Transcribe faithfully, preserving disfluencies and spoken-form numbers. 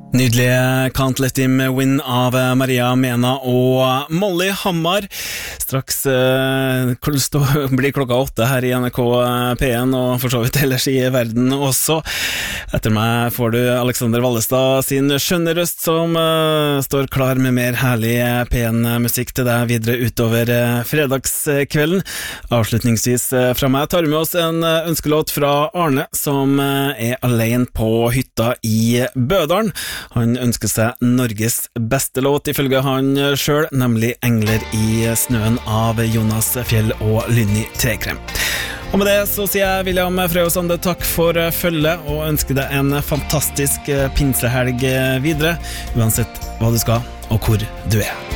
Nydelige Can't Let Him Win av Maria Mena og Molly Hammar. Straks eh, blir klokka åtte her i N R K P en, og for så vidt ellers i verden også. Etter meg får du Alexander Vallestad sin skjønne røst, som eh, står klar med mer herlig P en-musikk til deg videre utover eh, fredagskvelden. Avslutningsvis eh, fra meg tar vi med oss en eh, ønskelåt fra Arne, som eh, er alene på hytta i Bødalen. Han ønsker seg Norges beste låt ifølge han selv, nemlig Engler i snøen av Jonas Fjell og Lynni Trekrem. Og med det så sier jeg William Frøy og Sande takk for følget, og ønsker deg en fantastisk pinsehelg videre, uansett hva du skal og hvor du er.